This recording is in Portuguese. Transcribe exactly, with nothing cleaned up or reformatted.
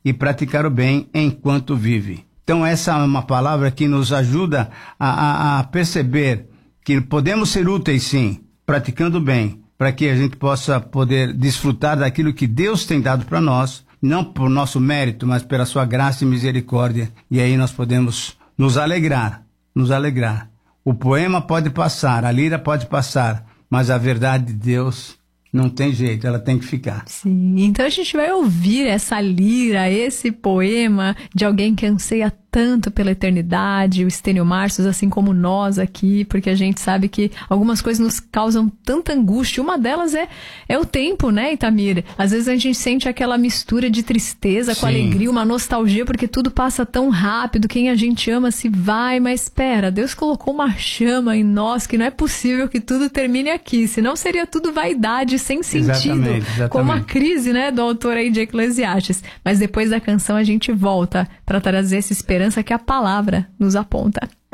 e praticar o bem enquanto vive. Então essa é uma palavra que nos ajuda a, a, a perceber que podemos ser úteis sim, praticando o bem, para que a gente possa poder desfrutar daquilo que Deus tem dado para nós, não por nosso mérito, mas pela sua graça e misericórdia. E aí nós podemos nos alegrar, nos alegrar. O poema pode passar, a lira pode passar, mas a verdade de Deus não tem jeito, ela tem que ficar. Sim, então a gente vai ouvir essa lira, esse poema de alguém que anseia tanto pela eternidade, o Estênio Marcius, assim como nós aqui, porque a gente sabe que algumas coisas nos causam tanta angústia. Uma delas é, é o tempo, né, Itamir? Às vezes a gente sente aquela mistura de tristeza com Sim. alegria, uma nostalgia, porque tudo passa tão rápido, quem a gente ama se vai, mas espera, Deus colocou uma chama em nós que não é possível que tudo termine aqui, senão seria tudo vaidade sem sentido, Exatamente, exatamente. como a crise, né, do autor aí de Eclesiastes. Mas depois da canção a gente volta para trazer essa esperança que a palavra nos aponta.